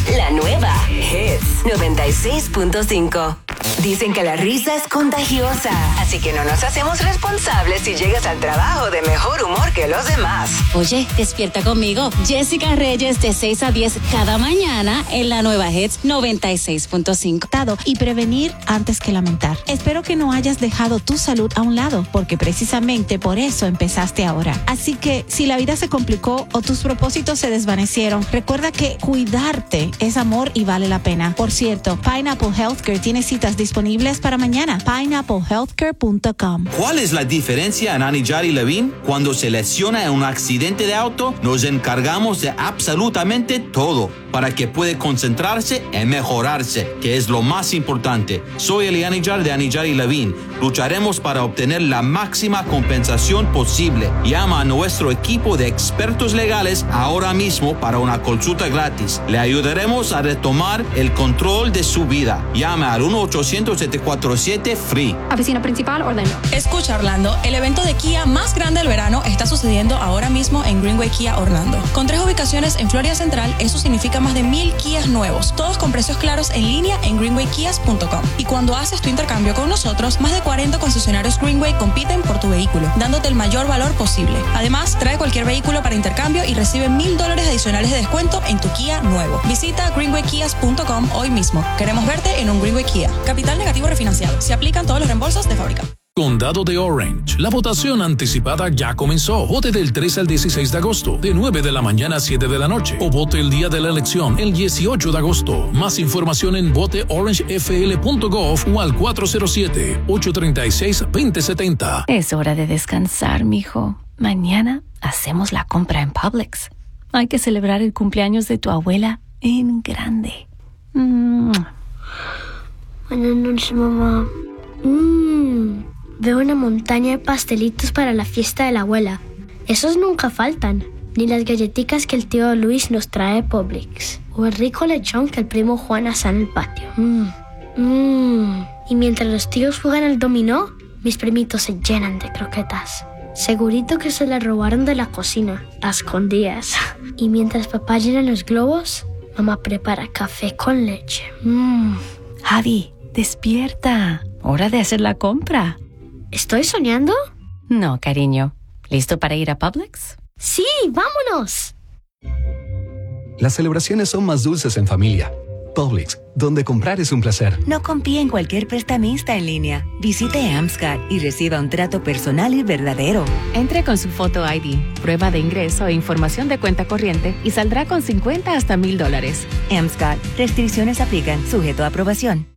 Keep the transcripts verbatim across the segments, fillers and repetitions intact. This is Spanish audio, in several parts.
La nueva Hits noventa y seis punto cinco. Dicen que la risa es contagiosa, así que no nos hacemos responsables si llegas al trabajo de mejor humor que los demás. Oye, despierta conmigo. Jessica Reyes de seis a diez cada mañana en la nueva Hits noventa y seis punto cinco. Y prevenir antes que lamentar. Espero que no hayas dejado tu salud a un lado, porque precisamente por eso empezaste ahora. Así que si la vida se complicó o tus propósitos se desvanecieron, recuerda que cuidarte es amor y vale la pena. Por cierto, Pineapple Healthcare tiene citas disponibles para mañana. pineapple healthcare punto com. ¿Cuál es la diferencia en Anidjar y Levine? Cuando se lesiona en un accidente de auto, nos encargamos de absolutamente todo para que pueda concentrarse en mejorarse, que es lo más importante. Soy Eli Anidjar de Anidjar y Levine. Lucharemos para obtener la máxima compensación posible. Llama a nuestro equipo de expertos legales ahora mismo para una consulta gratis. Le ayudaremos a retomar el control de su vida. Llame al uno ochocientos siete cuatro siete FREE. Oficina principal, Orlando. Escucha, Orlando, el evento de Kia más grande del verano está sucediendo ahora mismo en Greenway Kia Orlando. Con tres ubicaciones en Florida Central, eso significa más de mil Kias nuevos, todos con precios claros en línea en greenway kias punto com. Y cuando haces tu intercambio con nosotros, más de cuarenta concesionarios Greenway compiten por tu vehículo, dándote el mayor valor posible. Además, trae cualquier vehículo para intercambio y recibe mil dólares adicionales de descuento en tu Kia nuevo. Visita greenway kias punto com hoy mismo. Queremos verte en un Greenway Kia. Capital negativo refinanciado. Se aplican todos los reembolsos de fábrica. Condado de Orange. La votación anticipada ya comenzó. Vote del tres al dieciséis de agosto, de nueve de la mañana a siete de la noche. O vote el día de la elección, el dieciocho de agosto. Más información en vote orange f l punto gov o al cuatro cero siete, ocho tres seis, dos cero siete cero. Es hora de descansar, mijo. Mañana hacemos la compra en Publix. Hay que celebrar el cumpleaños de tu abuela en grande. Mm. Buenas noches, mamá. Mmm, veo una montaña de pastelitos para la fiesta de la abuela. Esos nunca faltan. Ni las galletitas que el tío Luis nos trae de Publix. O el rico lechón que el primo Juan asa en el patio. Mmm, mmm. Y mientras los tíos juegan al dominó, mis primitos se llenan de croquetas. Segurito que se las robaron de la cocina, a escondidas. Y mientras papá llena los globos, mamá prepara café con leche. Mmm. Javi, despierta. Hora de hacer la compra. ¿Estoy soñando? No, cariño. ¿Listo para ir a Publix? ¡Sí, vámonos! Las celebraciones son más dulces en familia. Publix, donde comprar es un placer. No confíe en cualquier prestamista en línea. Visite AmSCAD y reciba un trato personal y verdadero. Entre con su foto I D, prueba de ingreso e información de cuenta corriente y saldrá con cincuenta hasta mil dólares. AmSCAD. Restricciones aplican. Sujeto a aprobación.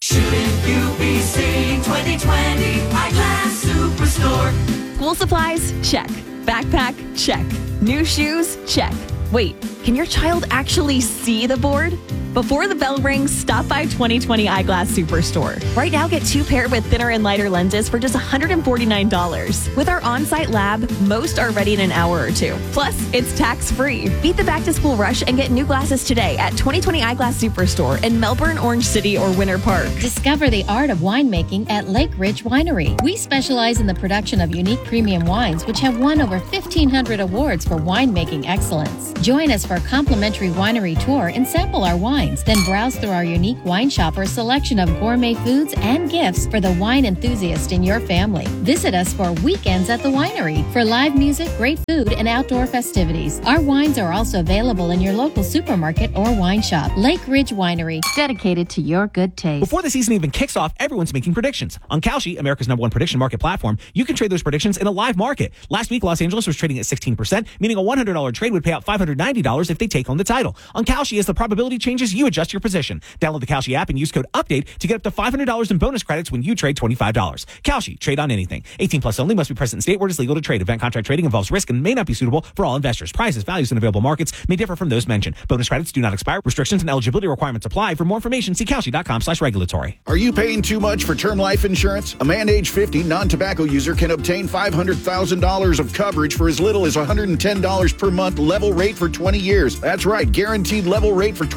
School supplies? Check. Backpack? Check. New shoes? Check. Wait, can your child actually see the board? Before the bell rings, stop by twenty twenty Eyeglass Superstore. Right now, get two pairs with thinner and lighter lenses for just one hundred forty-nine dollars. With our on-site lab, most are ready in an hour or two. Plus, it's tax-free. Beat the back-to-school rush and get new glasses today at twenty twenty Eyeglass Superstore in Melbourne, Orange City, or Winter Park. Discover the art of winemaking at Lake Ridge Winery. We specialize in the production of unique premium wines, which have won over fifteen hundred awards for winemaking excellence. Join us for a complimentary winery tour and sample our wines. Then browse through our unique wine shopper selection of gourmet foods and gifts for the wine enthusiast in your family. Visit us for weekends at the winery for live music, great food, and outdoor festivities. Our wines are also available in your local supermarket or wine shop. Lake Ridge Winery, dedicated to your good taste. Before the season even kicks off, everyone's making predictions. On Kalshi, America's number one prediction market platform, you can trade those predictions in a live market. Last week, Los Angeles was trading at sixteen percent, meaning a one hundred dollars trade would pay out five hundred ninety dollars if they take home the title. On Kalshi, as the probability changes, you adjust your position. Download the Kalshi app and use code UPDATE to get up to five hundred dollars in bonus credits when you trade twenty-five dollars. Kalshi, trade on anything. eighteen plus only, must be present in state where it is legal to trade. Event contract trading involves risk and may not be suitable for all investors. Prices, values, and available markets may differ from those mentioned. Bonus credits do not expire. Restrictions and eligibility requirements apply. For more information, see Kalshi.com slash regulatory. Are you paying too much for term life insurance? A man age fifty, non-tobacco user can obtain five hundred thousand dollars of coverage for as little as one hundred ten dollars per month, level rate for twenty years. That's right, guaranteed level rate for twenty years.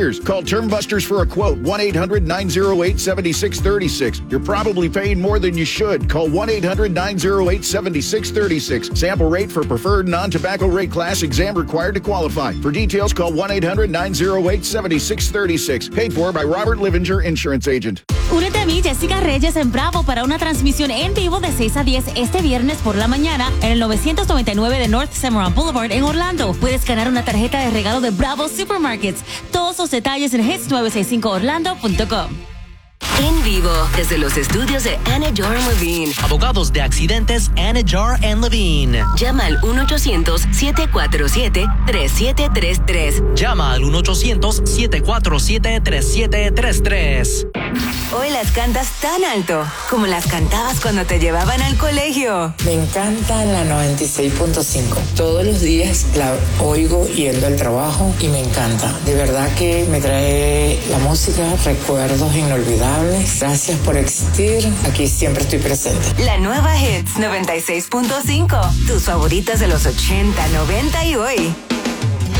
years. Call Termbusters for a quote. one eight hundred nine oh eight seven six three six. You're probably paying more than you should. Call one eight hundred nine oh eight seven six three six. Sample rate for preferred non-tobacco rate class. Exam required to qualify. For details, call one eight hundred nine oh eight seven six three six. Paid for by Robert Livinger, Insurance Agent. Únete a mí, Jessica Reyes, en Bravo para una transmisión en vivo de seis a diez este viernes por la mañana en el novecientos noventa y nueve de North Cimarron Boulevard en Orlando. Puedes ganar una tarjeta de regalo de Bravo Supermarkets. Todos los detalles en hits nueve seis cinco orlando punto com. En vivo, desde los estudios de Anidjar and Levine. Abogados de accidentes Anidjar and Levine. Llama al uno ochocientos siete cuatro siete tres siete tres tres. Llama al uno ochocientos siete cuatro siete tres siete tres tres. Hoy las cantas tan alto como las cantabas cuando te llevaban al colegio. Me encanta la noventa y seis punto cinco. Todos los días la oigo yendo al trabajo y me encanta. De verdad que me trae la música recuerdos inolvidables. Gracias por existir. Aquí siempre estoy presente. La nueva Hits noventa y seis punto cinco. Tus favoritas de los ochenta, noventa y hoy.